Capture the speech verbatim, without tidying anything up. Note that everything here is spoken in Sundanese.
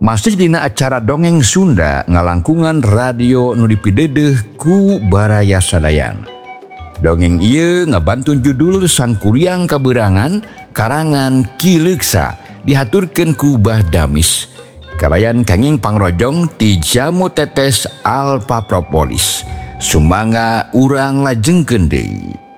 Masih dina acara dongeng Sunda ngalangkungan radio nu dipidedeh ku Baraya Sadayan. Dongeng ieu ngabantun judul Sang Kuryang Kaberangan karangan Ki Leuksa dihaturkeun ku Bah Damis. Kabayan kenging pangrojong ti Jamu Tetes Alpa Propolis. Sumangga urang lajengkeun deui.